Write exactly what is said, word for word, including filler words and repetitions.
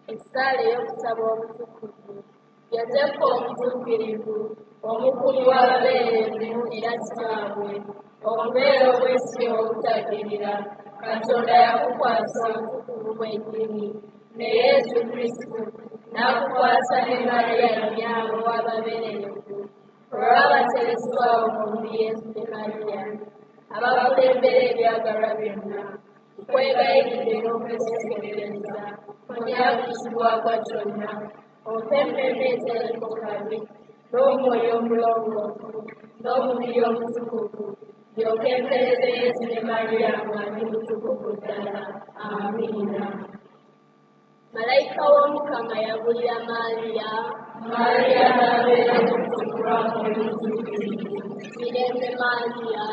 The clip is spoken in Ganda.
Essaala ey'okusaba obutukuvu. Yozefu omutuukirivu, omukulu w'ababeerevu era kitaabwe, okubeera obwesigwa obutaggirira, Katonda yakukwasa obutukuvu bwennyini, ne Yesu Kristo n'akukwasa ne Mariya nnyaawe w'ababeerevu, olw'abateresibwawo mu mubiri Yesu ne Mariya, abakulembera ebyagalwa byonna, tukwegayiridde n'okwetegereza kunyaakisibwa kwa kyonna, ompe emmeeme eteriko kabi, n'omwoyo omulongoofu, n'omubiri omutukuvu, ndyoke mpeereze Yesu ne Mariya nga ndi mutukuvu ddala. Amiina. Malayika w'Omukama yabulira Mariya, Mariya n'abeera mutukuvu mu butuukirivu. Mirembe Mariya.